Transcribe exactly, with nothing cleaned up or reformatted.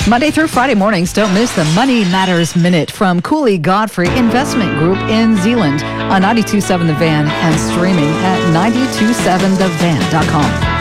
Monday through Friday mornings, don't miss the Money Matters Minute from Cooley Godfrey Investment Group in Zealand on ninety-two point seven The Van and streaming at nine two seven the van dot com.